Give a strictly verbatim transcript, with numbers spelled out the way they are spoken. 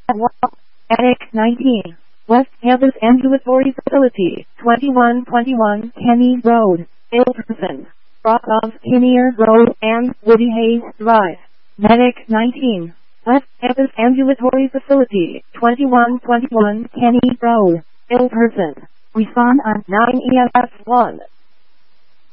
Attic nineteen, West Campus Ambulatory Facility, twenty-one twenty-one Kenny Road, Ilderson, Brockhoff Kinnear Road, and Woody Hayes Drive. Medic nineteen, West Campus Ambulatory Facility, twenty-one twenty-one Kenny Road, Ilderson. Respond on nine E M S one.